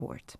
support.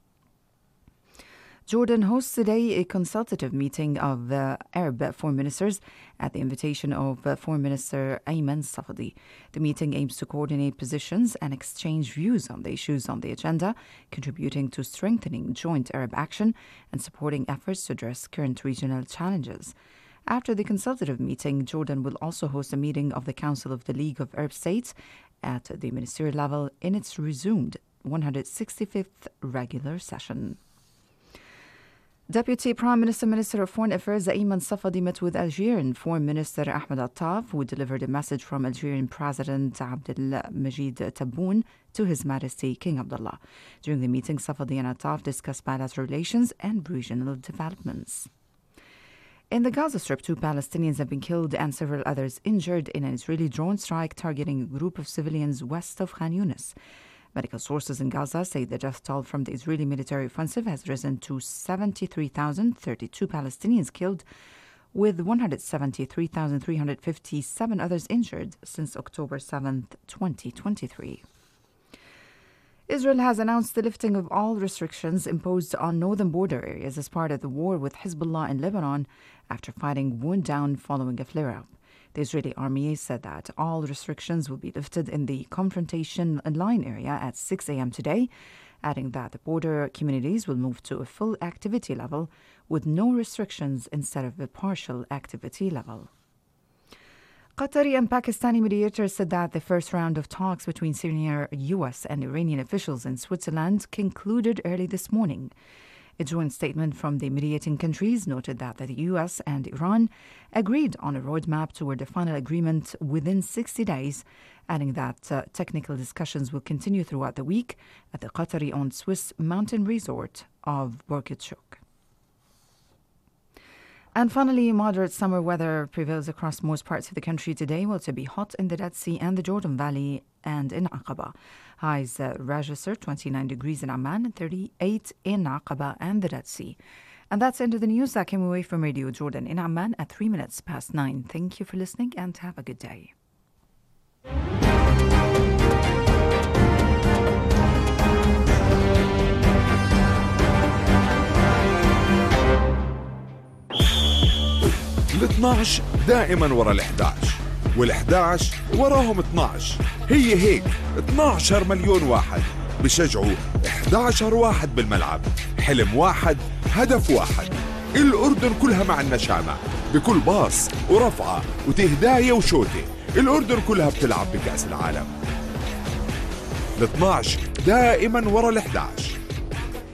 Jordan hosts today a consultative meeting of Arab foreign ministers at the invitation of Foreign Minister Ayman Safadi. The meeting aims to coordinate positions and exchange views on the issues on the agenda, contributing to strengthening joint Arab action and supporting efforts to address current regional challenges. After the consultative meeting, Jordan will also host a meeting of the Council of the League of Arab States at the ministerial level in its resumed 165th regular session. Deputy Prime Minister, Minister of Foreign Affairs Ayman Safadi met with Algerian Foreign Minister Ahmed Attaf, who delivered a message from Algerian President Abdelmajid Tebboune to His Majesty King Abdullah. During the meeting, Safadi and Attaf discussed bilateral relations and regional developments. In the Gaza Strip, 2 Palestinians have been killed and several others injured in an Israeli drone strike targeting a group of civilians west of Khan Yunis. Medical sources in Gaza say the death toll from the Israeli military offensive has risen to 73,032 Palestinians killed, with 173,357 others injured since October 7, 2023. Israel has announced the lifting of all restrictions imposed on northern border areas as part of the war with Hezbollah in Lebanon after fighting wound down following a flare-up. The Israeli army said that all restrictions will be lifted in the confrontation line area at 6 a.m. today, adding that the border communities will move to a full activity level with no restrictions instead of a partial activity level. Qatari and Pakistani mediators said that the first round of talks between senior U.S. and Iranian officials in Switzerland concluded early this morning. A joint statement from the mediating countries noted that the U.S. and Iran agreed on a roadmap toward a final agreement within 60 days, adding that technical discussions will continue throughout the week at the Qatari-owned Swiss mountain resort of Borkutchuk. And finally, moderate summer weather prevails across most parts of the country today, while to be hot in the Dead Sea and the Jordan Valley and in Aqaba. Highs registered 29 degrees in Amman and 38 in Aqaba and the Dead Sea. And that's the end of the news that came away from Radio Jordan in Amman at 9:03. Thank you for listening and have a good day. ال12 دائما ورا ال11 وال11 وراهم 12. هي هيك 12 مليون واحد بشجعوا 11 واحد بالملعب. حلم واحد، هدف واحد. الأردن كلها مع النشامة بكل باص ورفعة وتهداية وشوتة. الأردن كلها بتلعب بكأس العالم. ال12 دائما ورا ال11.